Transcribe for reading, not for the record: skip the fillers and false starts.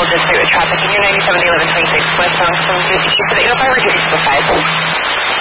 little did say with traffic. And you're 97 1126 westbound from, she said 805 or 265.